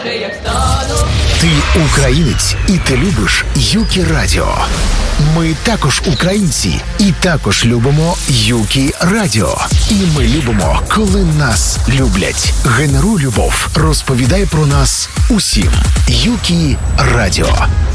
Ти українець і ти любиш Юкі Радіо. Ми також українці і також любимо Юкі Радіо. І ми любимо, коли нас люблять. Генеруй любов, розповідай про нас усім. Юкі Радіо.